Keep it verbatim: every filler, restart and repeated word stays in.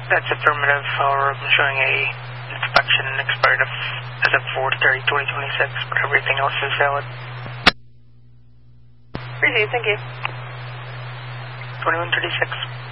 That's affirmative. However, I'm showing a inspection expired of, as of four thirty twenty twenty-six, but everything else is valid. Received, thank you. twenty-one thirty-six.